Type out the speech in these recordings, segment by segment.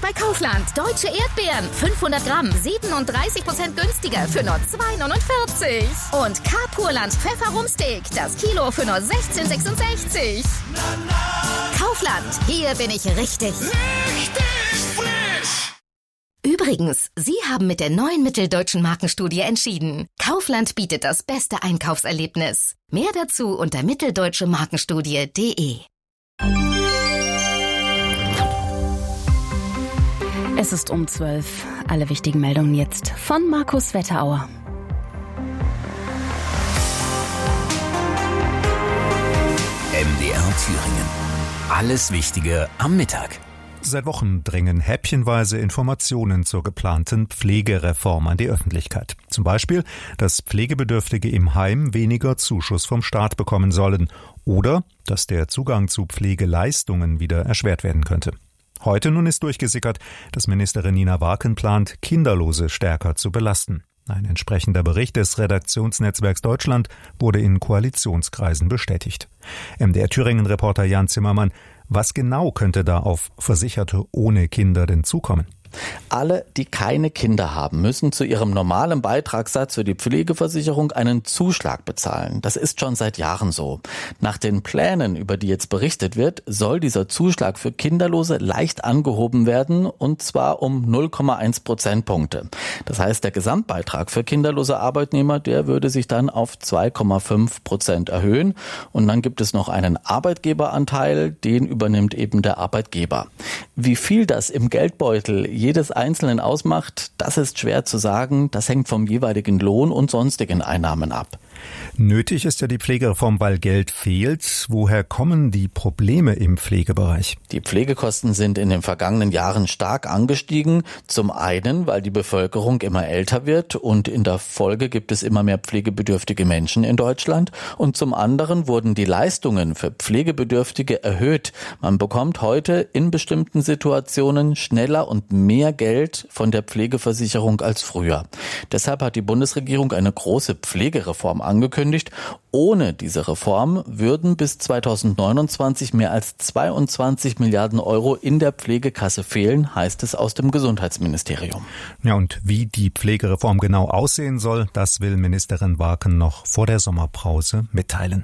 bei Kaufland. Deutsche Erdbeeren, 500 Gramm, 37% günstiger für nur 2,49. Und K-Purland Pfefferumsteak, das Kilo für nur 16,66. Kaufland, hier bin ich richtig. Richtig frisch! Übrigens, Sie haben mit der neuen Mitteldeutschen Markenstudie entschieden. Kaufland bietet das beste Einkaufserlebnis. Mehr dazu unter mitteldeutschemarkenstudie.de. Es ist um 12. Alle wichtigen Meldungen jetzt von Markus Wetterauer. MDR Thüringen. Alles Wichtige am Mittag. Seit Wochen dringen häppchenweise Informationen zur geplanten Pflegereform an die Öffentlichkeit. Zum Beispiel, dass Pflegebedürftige im Heim weniger Zuschuss vom Staat bekommen sollen oder dass der Zugang zu Pflegeleistungen wieder erschwert werden könnte. Heute nun ist durchgesickert, dass Ministerin Nina Warken plant, Kinderlose stärker zu belasten. Ein entsprechender Bericht des Redaktionsnetzwerks Deutschland wurde in Koalitionskreisen bestätigt. MDR Thüringen-Reporter Jan Zimmermann: Was genau könnte da auf Versicherte ohne Kinder denn zukommen? Alle, die keine Kinder haben, müssen zu ihrem normalen Beitragssatz für die Pflegeversicherung einen Zuschlag bezahlen. Das ist schon seit Jahren so. Nach den Plänen, über die jetzt berichtet wird, soll dieser Zuschlag für Kinderlose leicht angehoben werden, und zwar um 0,1 Prozentpunkte. Das heißt, der Gesamtbeitrag für kinderlose Arbeitnehmer, der würde sich dann auf 2,5% erhöhen. Und dann gibt es noch einen Arbeitgeberanteil, den übernimmt eben der Arbeitgeber. Wie viel das im Geldbeutel jedes Einzelnen ausmacht, das ist schwer zu sagen. Das hängt vom jeweiligen Lohn und sonstigen Einnahmen ab. Nötig ist ja die Pflegereform, weil Geld fehlt. Woher kommen die Probleme im Pflegebereich? Die Pflegekosten sind in den vergangenen Jahren stark angestiegen. Zum einen, weil die Bevölkerung immer älter wird und in der Folge gibt es immer mehr pflegebedürftige Menschen in Deutschland. Und zum anderen wurden die Leistungen für Pflegebedürftige erhöht. Man bekommt heute in bestimmten Situationen schneller und mehr Geld von der Pflegeversicherung als früher. Deshalb hat die Bundesregierung eine große Pflegereform angekündigt. Ohne diese Reform würden bis 2029 mehr als 22 Milliarden Euro in der Pflegekasse fehlen, heißt es aus dem Gesundheitsministerium. Ja, und wie die Pflegereform genau aussehen soll, das will Ministerin Warken noch vor der Sommerpause mitteilen.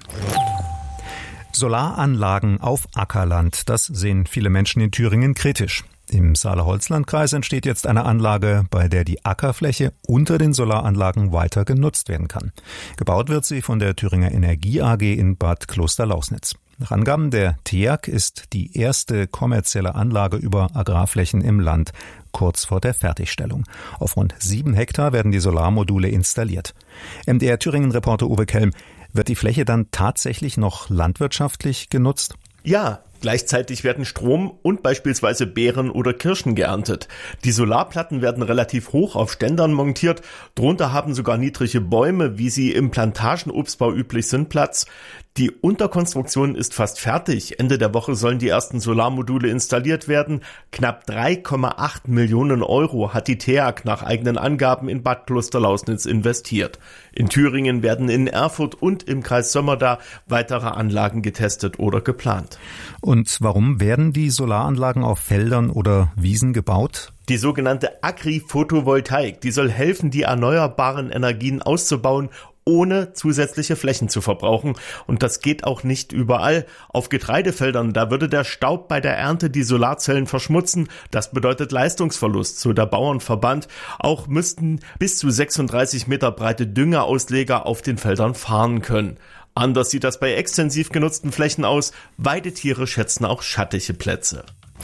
Solaranlagen auf Ackerland, das sehen viele Menschen in Thüringen kritisch. Im Saale-Holzland-Kreis entsteht jetzt eine Anlage, bei der die Ackerfläche unter den Solaranlagen weiter genutzt werden kann. Gebaut wird sie von der Thüringer Energie AG in Bad Klosterlausnitz. Nach Angaben der TEAG ist die erste kommerzielle Anlage über Agrarflächen im Land kurz vor der Fertigstellung. Auf rund 7 Hektar werden die Solarmodule installiert. MDR Thüringen-Reporter Uwe Kelm: Wird die Fläche dann tatsächlich noch landwirtschaftlich genutzt? Ja, gleichzeitig werden Strom und beispielsweise Beeren oder Kirschen geerntet. Die Solarplatten werden relativ hoch auf Ständern montiert. Drunter haben sogar niedrige Bäume, wie sie im Plantagenobstbau üblich sind, Platz. Die Unterkonstruktion ist fast fertig. Ende der Woche sollen die ersten Solarmodule installiert werden. Knapp 3,8 Millionen Euro hat die TEAG nach eigenen Angaben in Bad Klosterlausnitz investiert. In Thüringen werden in Erfurt und im Kreis Sömmerda weitere Anlagen getestet oder geplant. Und warum werden die Solaranlagen auf Feldern oder Wiesen gebaut? Die sogenannte Agri-Photovoltaik, die soll helfen, die erneuerbaren Energien auszubauen, ohne zusätzliche Flächen zu verbrauchen. Und das geht auch nicht überall. Auf Getreidefeldern, da würde der Staub bei der Ernte die Solarzellen verschmutzen. Das bedeutet Leistungsverlust, so der Bauernverband. Auch müssten bis zu 36 Meter breite Düngerausleger auf den Feldern fahren können. Anders sieht das bei extensiv genutzten Flächen aus. Weidetiere schätzen auch schattige Plätze.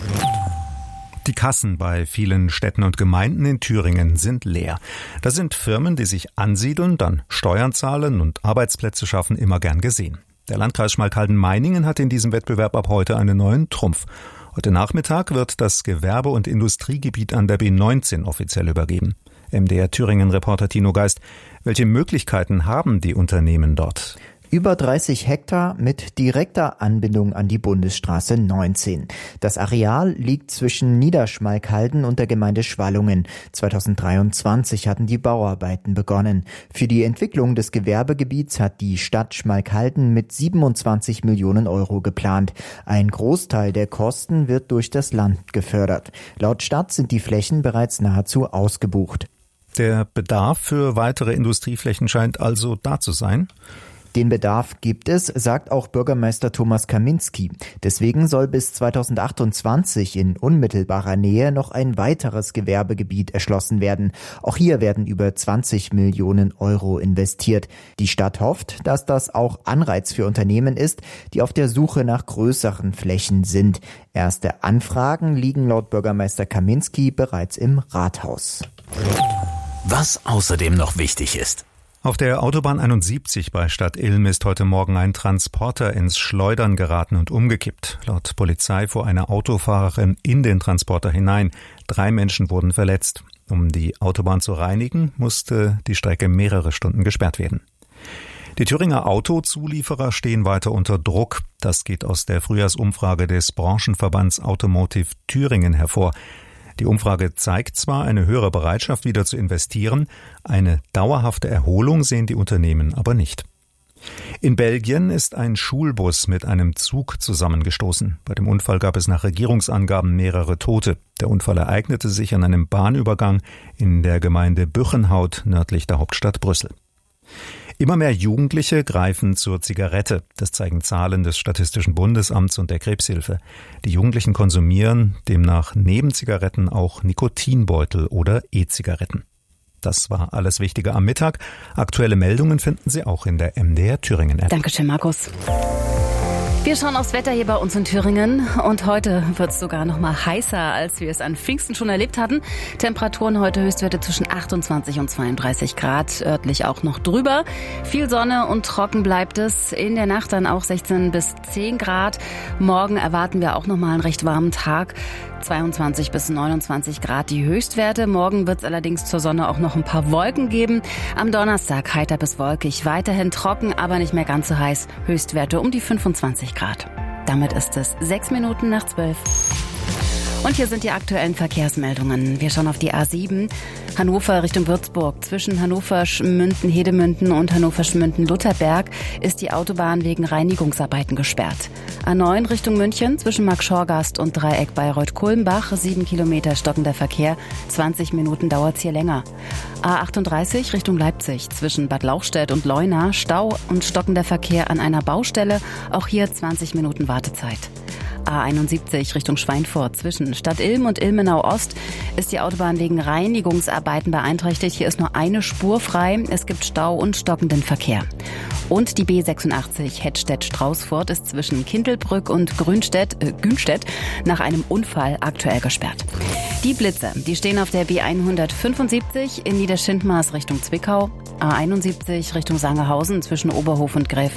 Die Kassen bei vielen Städten und Gemeinden in Thüringen sind leer. Da sind Firmen, die sich ansiedeln, dann Steuern zahlen und Arbeitsplätze schaffen, immer gern gesehen. Der Landkreis Schmalkalden-Meiningen hat in diesem Wettbewerb ab heute einen neuen Trumpf. Heute Nachmittag wird das Gewerbe- und Industriegebiet an der B19 offiziell übergeben. MDR Thüringen-Reporter Tino Geist: Welche Möglichkeiten haben die Unternehmen dort? Über 30 Hektar mit direkter Anbindung an die Bundesstraße 19. Das Areal liegt zwischen Niederschmalkalden und der Gemeinde Schwallungen. 2023 hatten die Bauarbeiten begonnen. Für die Entwicklung des Gewerbegebiets hat die Stadt Schmalkalden mit 27 Millionen Euro geplant. Ein Großteil der Kosten wird durch das Land gefördert. Laut Stadt sind die Flächen bereits nahezu ausgebucht. Der Bedarf für weitere Industrieflächen scheint also da zu sein. Den Bedarf gibt es, sagt auch Bürgermeister Thomas Kaminski. Deswegen soll bis 2028 in unmittelbarer Nähe noch ein weiteres Gewerbegebiet erschlossen werden. Auch hier werden über 20 Millionen Euro investiert. Die Stadt hofft, dass das auch Anreiz für Unternehmen ist, die auf der Suche nach größeren Flächen sind. Erste Anfragen liegen laut Bürgermeister Kaminski bereits im Rathaus. Was außerdem noch wichtig ist. Auf der Autobahn 71 bei Stadt Ilm ist heute Morgen ein Transporter ins Schleudern geraten und umgekippt. Laut Polizei fuhr eine Autofahrerin in den Transporter hinein. 3 Menschen wurden verletzt. Um die Autobahn zu reinigen, musste die Strecke mehrere Stunden gesperrt werden. Die Thüringer Autozulieferer stehen weiter unter Druck. Das geht aus der Frühjahrsumfrage des Branchenverbands Automotive Thüringen hervor. Die Umfrage zeigt zwar eine höhere Bereitschaft, wieder zu investieren, eine dauerhafte Erholung sehen die Unternehmen aber nicht. In Belgien ist ein Schulbus mit einem Zug zusammengestoßen. Bei dem Unfall gab es nach Regierungsangaben mehrere Tote. Der Unfall ereignete sich an einem Bahnübergang in der Gemeinde Büchenhout nördlich der Hauptstadt Brüssel. Immer mehr Jugendliche greifen zur Zigarette. Das zeigen Zahlen des Statistischen Bundesamts und der Krebshilfe. Die Jugendlichen konsumieren demnach neben Zigaretten auch Nikotinbeutel oder E-Zigaretten. Das war alles Wichtige am Mittag. Aktuelle Meldungen finden Sie auch in der MDR Thüringen App. Dankeschön, Markus. Wir schauen aufs Wetter hier bei uns in Thüringen und heute wird es sogar noch mal heißer, als wir es an Pfingsten schon erlebt hatten. Temperaturen heute Höchstwerte zwischen 28 und 32 Grad, örtlich auch noch drüber. Viel Sonne und trocken bleibt es. In der Nacht dann auch 16 bis 10 Grad. Morgen erwarten wir auch noch mal einen recht warmen Tag. 22 bis 29 Grad die Höchstwerte. Morgen wird es allerdings zur Sonne auch noch ein paar Wolken geben. Am Donnerstag heiter bis wolkig. Weiterhin trocken, aber nicht mehr ganz so heiß. Höchstwerte um die 25 Grad. Damit ist es 6 Minuten nach 12. Und hier sind die aktuellen Verkehrsmeldungen. Wir schauen auf die A7, Hannover Richtung Würzburg. Zwischen Hannover-Schmünden-Hedemünden und Hannover-Schmünden-Lutherberg ist die Autobahn wegen Reinigungsarbeiten gesperrt. A9 Richtung München, zwischen Markschorgast und Dreieck Bayreuth-Kulmbach, 7 Kilometer stockender Verkehr, 20 Minuten dauert's hier länger. A38 Richtung Leipzig, zwischen Bad Lauchstädt und Leuna, Stau und stockender Verkehr an einer Baustelle, auch hier 20 Minuten Wartezeit. A71 Richtung Schweinfurt, zwischen Stadt Ilm und Ilmenau Ost ist die Autobahn wegen Reinigungsarbeiten beeinträchtigt. Hier ist nur eine Spur frei. Es gibt Stau und stockenden Verkehr. Und die B86 Hettstedt-Straußfurt ist zwischen Kintelbrück und Günstedt nach einem Unfall aktuell gesperrt. Die Blitze, die stehen auf der B175 in Niederschindmaß Richtung Zwickau, A71 Richtung Sangerhausen zwischen Oberhof und Gräfenau